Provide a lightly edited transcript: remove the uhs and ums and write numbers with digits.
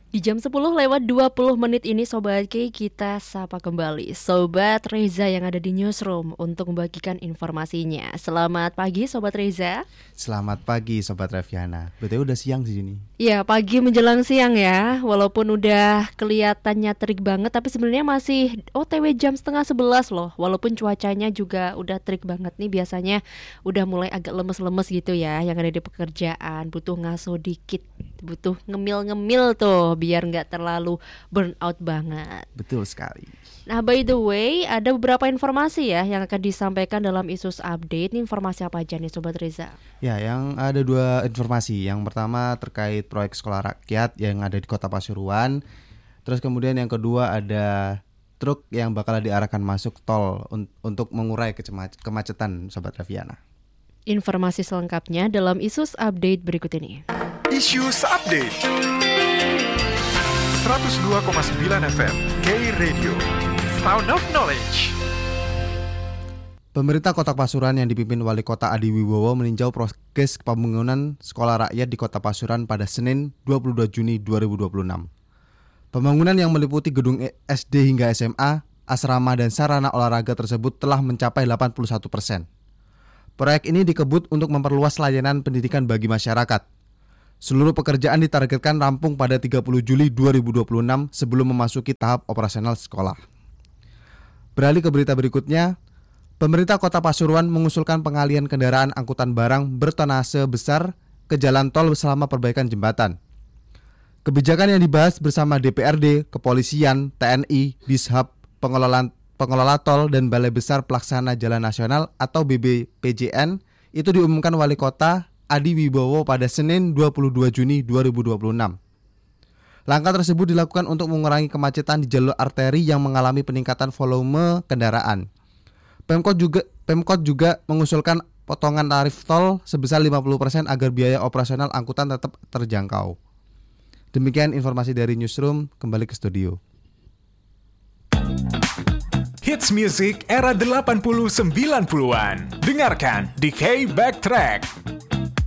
Di jam 10 lewat 20 menit ini Sobat K, kita sapa kembali Sobat Reza yang ada di Newsroom untuk membagikan informasinya. Selamat pagi Sobat Reza. Selamat pagi Sobat Reviana. BTW udah siang di sini. Ya, pagi menjelang siang ya. Walaupun udah kelihatannya terik banget, tapi sebenarnya masih OTW jam 10:30 loh. Walaupun cuacanya juga udah terik banget nih, biasanya udah mulai agak lemes-lemes gitu ya. Yang ada di pekerjaan, butuh ngaso dikit, butuh ngemil-ngemil tuh biar nggak terlalu burn out banget. Betul sekali. Nah, by the way, ada beberapa informasi ya yang akan disampaikan dalam Isus Update. Ini informasi apa aja nih Sobat Reza? Ya, yang ada dua informasi. Yang pertama terkait proyek sekolah rakyat yang ada di Kota Pasuruan. Terus kemudian yang kedua ada truk yang bakal diarahkan masuk tol untuk mengurai kemacetan Sobat Reviana. Informasi selengkapnya dalam Isus Update berikut ini. Isus Update 102,9 FM K Radio, Sound of Knowledge. Pemerintah Kota Pasuruan yang dipimpin Wali Kota Adi Wibowo meninjau progres pembangunan sekolah rakyat di Kota Pasuruan pada Senin 22 Juni 2026. Pembangunan yang meliputi gedung SD hingga SMA, asrama dan sarana olahraga tersebut telah mencapai 81%. Proyek ini dikebut untuk memperluas layanan pendidikan bagi masyarakat. Seluruh pekerjaan ditargetkan rampung pada 30 Juli 2026 sebelum memasuki tahap operasional sekolah. Beralih ke berita berikutnya, pemerintah Kota Pasuruan mengusulkan pengalihan kendaraan angkutan barang bertonase besar ke jalan tol selama perbaikan jembatan. Kebijakan yang dibahas bersama DPRD, Kepolisian, TNI, Dishub, pengelola tol dan Balai Besar Pelaksana Jalan Nasional atau BBPJN itu diumumkan Wali Kota Adi Wibowo pada Senin 22 Juni 2026. Langkah tersebut dilakukan untuk mengurangi kemacetan di jalur arteri yang mengalami peningkatan volume kendaraan. Pemkot juga mengusulkan potongan tarif tol sebesar 50% agar biaya operasional angkutan tetap terjangkau. Demikian informasi dari Newsroom, kembali ke studio. Hits music era 80-90-an. Dengarkan di K Backtrack.